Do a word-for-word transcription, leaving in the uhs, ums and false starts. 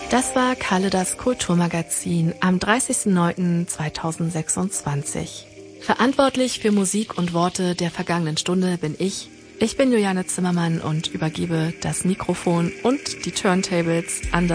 Das war Kalle das Kulturmagazin am dreißigsten neunten zweitausendsechsundzwanzig. Verantwortlich für Musik und Worte der vergangenen Stunde bin ich. Ich bin Juliane Zimmermann und übergebe das Mikrofon und die Turntables an